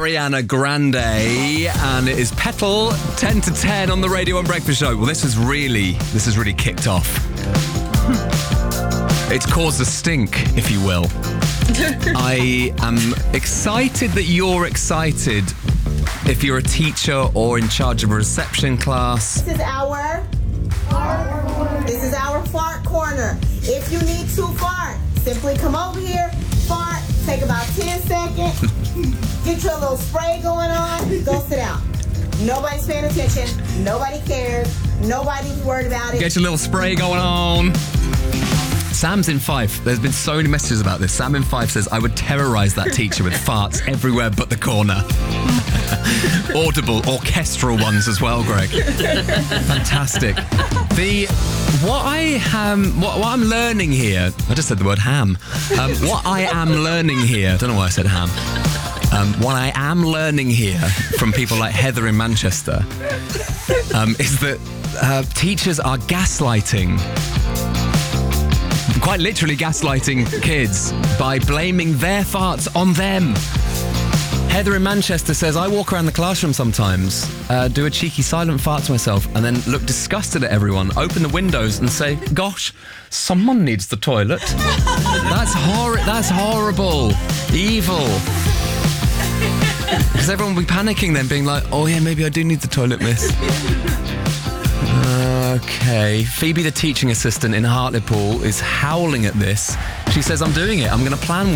Ariana Grande, and it is Petal 10 to 10 on the Radio 1 Breakfast Show. Well, this has really kicked off. It's caused a stink, if you will. I am excited that you're excited. If you're a teacher or in charge of a reception class. This is our fart corner. If you need to fart, simply come over here, fart, take about 10 seconds, get your little spray going on, go sit down. Nobody's paying attention. Nobody cares. Nobody's worried about it. Get your little spray going on. Sam's in Fife. There's been so many messages about this. Sam in Fife says, I would terrorise that teacher with farts everywhere but the corner. Audible, orchestral ones as well, Greg. Fantastic. What I'm learning here, I just said the word ham. What I am learning here, I don't know why I said ham. What I am learning here from people like Heather in Manchester is that teachers are gaslighting. Quite literally gaslighting kids by blaming their farts on them. Heather in Manchester says, I walk around the classroom sometimes, do a cheeky silent fart to myself, and then look disgusted at everyone, open the windows and say, gosh, someone needs the toilet. That's horrible. Evil. Because everyone will be panicking then, being like, oh yeah, maybe I do need the toilet, miss. Okay. Phoebe, the teaching assistant in Hartlepool, is howling at this. She says, I'm doing it. I'm going to plan